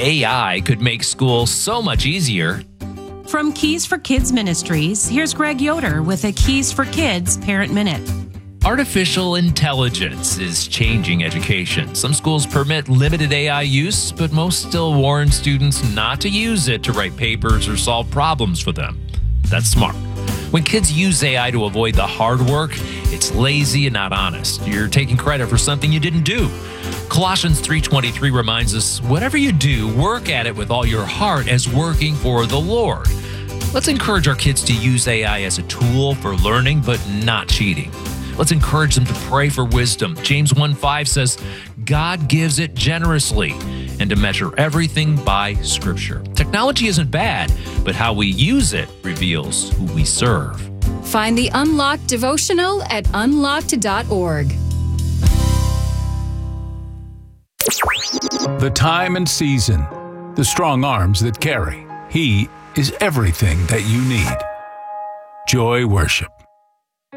AI could make school so much easier. From Keys for Kids Ministries, here's Greg Yoder with a Keys for Kids Parent Minute. Artificial intelligence is changing education. Some schools permit limited AI use, but most still warn students not to use it to write papers or solve problems for them. That's smart. When kids use AI to avoid the hard work, it's lazy and not honest. You're taking credit for something you didn't do. Colossians 3:23 reminds us, whatever you do, work at it with all your heart as working for the Lord. Let's encourage our kids to use AI as a tool for learning, but not cheating. Let's encourage them to pray for wisdom. James 1:5 says, God gives it generously, and to measure everything by Scripture. Technology isn't bad, but how we use it reveals who we serve. Find the Unlocked devotional at unlocked.org. The time and season, the strong arms that carry. He is everything that you need. Joy Worship.